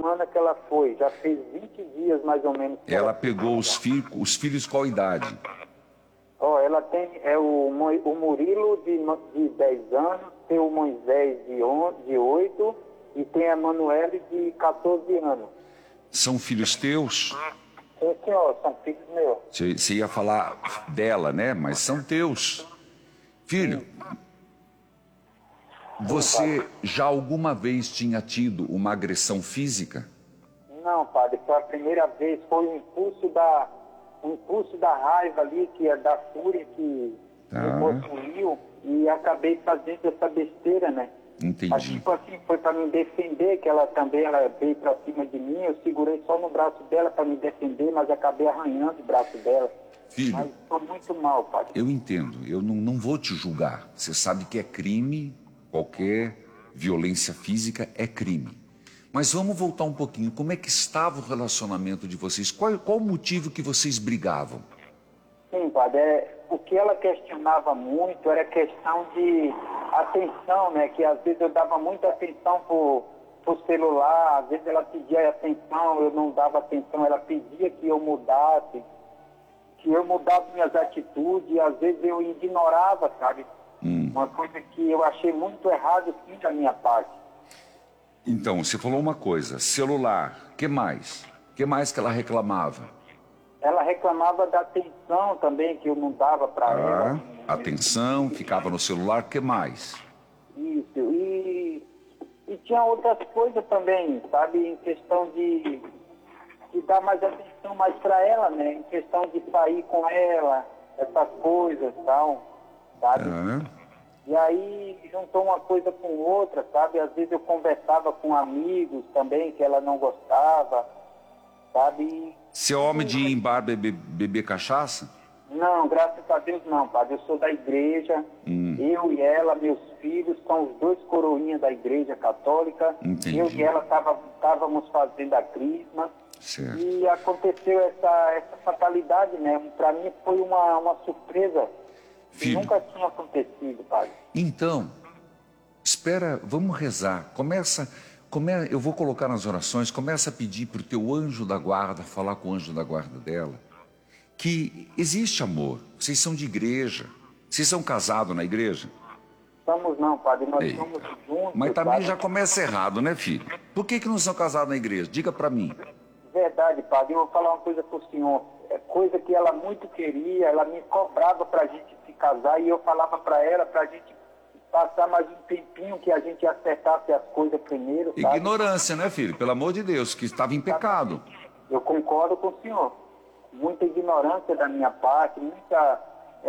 semana que ela foi, já fez 20 dias mais ou menos. Ela pegou os filhos qual idade? Ó, ela tem o Murilo de 10 anos, tem o Moisés de 8 e tem a Manuele de 14 anos. São filhos teus? Sim, senhor, são filhos meus. Você ia falar dela, né? Mas são teus. Filho, você já alguma vez tinha tido uma agressão física? Não, padre, foi a primeira vez, foi o impulso da raiva ali, que é da fúria que me possuiu, e acabei fazendo essa besteira, né? Entendi. Tipo assim, foi para me defender, que ela veio para cima de mim, eu segurei só no braço dela para me defender, mas acabei arranhando o braço dela. Filho, mas estou muito mal, padre. Eu entendo, eu não vou te julgar. Você sabe que é crime, qualquer violência física é crime. Mas vamos voltar um pouquinho. Como é que estava o relacionamento de vocês? Qual o motivo que vocês brigavam? Sim, padre, o que ela questionava muito era questão de atenção, né? Que às vezes eu dava muita atenção por celular, às vezes ela pedia atenção, eu não dava atenção, ela pedia que eu mudasse minhas atitudes, e às vezes eu ignorava, sabe? Uma coisa que eu achei muito errado, sim, da minha parte. Então, você falou uma coisa, celular, que mais? Que mais que ela reclamava? Ela reclamava da atenção também, que eu não dava para ela. Atenção, ficava no celular, que mais? Isso, e tinha outras coisas também, sabe? Em questão de dar mais atenção mais para ela, né? Em questão de sair com ela, essas coisas e tal, sabe? E aí juntou uma coisa com outra, sabe? Às vezes eu conversava com amigos também, que ela não gostava, sabe? Você é homem de ir em bar beber cachaça? Não, graças a Deus não, padre. Eu sou da igreja, eu e ela, meus filhos, são os dois coroinhas da igreja católica. Entendi. Eu e ela estávamos fazendo a crisma. Certo. E aconteceu essa fatalidade, né? Para mim foi uma surpresa. Que nunca tinha acontecido, padre. Então, espera, vamos rezar. Eu vou colocar nas orações, começa a pedir para o teu anjo da guarda, falar com o anjo da guarda dela, que existe amor. Vocês são de igreja. Vocês são casados na igreja? Estamos não, padre. Nós somos juntos. Mas também padre. já começa errado, né, filho? Por que não são casados na igreja? Diga para mim. Verdade, padre. Eu vou falar uma coisa para o senhor. É coisa que ela muito queria. Ela me cobrava para a gente se casar e eu falava para ela para a gente passar mais um tempinho, que a gente acertasse as coisas primeiro, sabe? Ignorância, né, filho? Pelo amor de Deus, que estava em pecado. Eu concordo com o senhor. Muita ignorância da minha parte, muita,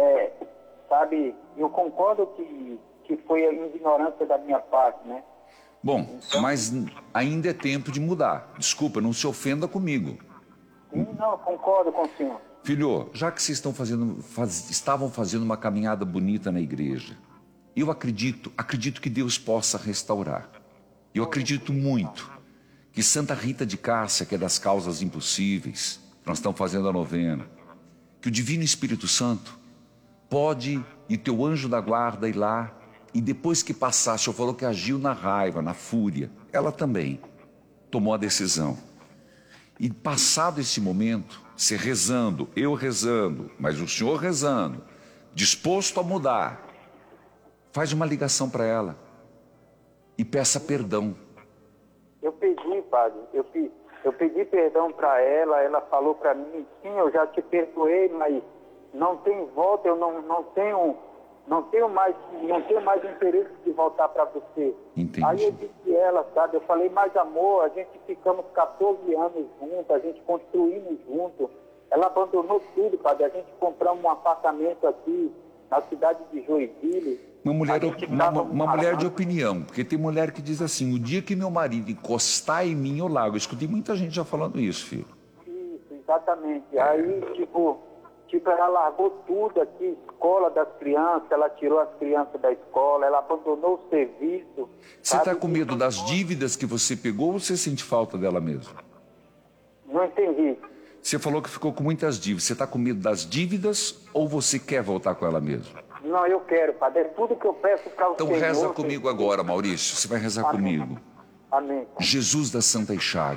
sabe, eu concordo que foi a ignorância da minha parte, né? Bom, mas ainda é tempo de mudar. Desculpa, não se ofenda comigo. Sim, não, concordo com o senhor. Filho, já que vocês estavam fazendo uma caminhada bonita na igreja, eu acredito que Deus possa restaurar. Eu acredito muito que Santa Rita de Cássia, que é das causas impossíveis, nós estamos fazendo a novena, que o Divino Espírito Santo pode, e teu anjo da guarda, ir lá, e depois que passar, o senhor falou que agiu na raiva, na fúria, ela também tomou a decisão. E passado esse momento, você rezando, eu rezando, mas o senhor rezando, disposto a mudar, faz uma ligação para ela e peça perdão. Eu pedi, padre, eu pedi perdão para ela, ela falou para mim, sim, eu já te perdoei, mas não tem volta, eu não tenho mais interesse de voltar para você. Entendi. Aí eu disse a ela, sabe, eu falei, mais amor, a gente ficamos 14 anos juntos, a gente construímos juntos. Ela abandonou tudo, padre, a gente compramos um apartamento aqui na cidade de Joinville. Uma mulher de opinião, porque tem mulher que diz assim, o dia que meu marido encostar em mim, eu largo. Eu escutei muita gente já falando isso, filho. Isso, exatamente. Aí, tipo, ela largou tudo aqui, escola das crianças, ela tirou as crianças da escola, ela abandonou o serviço. Você está com medo das dívidas que você pegou ou você sente falta dela mesmo? Não entendi. Você falou que ficou com muitas dívidas. Você está com medo das dívidas ou você quer voltar com ela mesmo? Não, eu quero, padre. É tudo que eu peço para o Senhor. Então reza comigo agora, Maurício. Você vai rezar comigo. Amém. Jesus da Santa Chagas.